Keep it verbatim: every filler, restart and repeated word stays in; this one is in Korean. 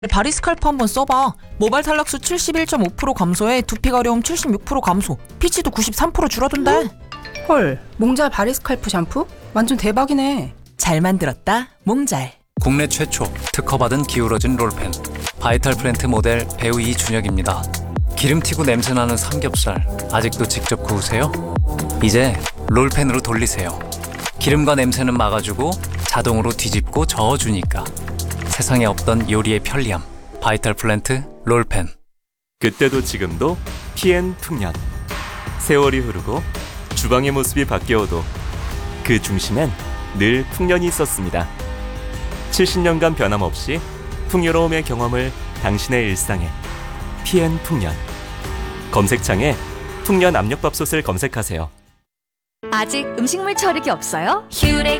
바리스칼프 한번 써봐. 모발 탈락수 칠십일 점 오 퍼센트 감소에 두피 가려움 칠십육 퍼센트 감소, 피지도 구십삼 퍼센트 줄어든대. 헐, 몽잘 바리스칼프 샴푸? 완전 대박이네. 잘 만들었다, 몽잘. 국내 최초 특허받은 기울어진 롤펜 바이탈 플랜트 모델 배우 이준혁입니다. 기름튀고 냄새나는 삼겹살 아직도 직접 구우세요? 이제 롤펜으로 돌리세요. 기름과 냄새는 막아주고 자동으로 뒤집고 저어주니까 세상에 없던 요리의 편리함. 바이탈 플랜트 롤펜. 그때도 지금도 피엔 풍년. 세월이 흐르고 주방의 모습이 바뀌어도 그 중심엔 늘 풍년이 있었습니다. 칠십 년간 변함없이 풍요로움의 경험을 당신의 일상에. 피엔 풍년. 검색창에 풍년 압력밥솥을 검색하세요. 아직 음식물 처리기 없어요? 큐렉